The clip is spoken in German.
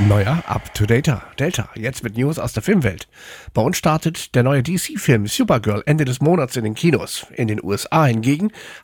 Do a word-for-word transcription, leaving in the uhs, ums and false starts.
Neuer Up-to-Dater. Delta, jetzt mit News aus der Filmwelt. Bei uns startet der neue D C-Film Supergirl Ende des Monats in den Kinos. In den U S A hingegen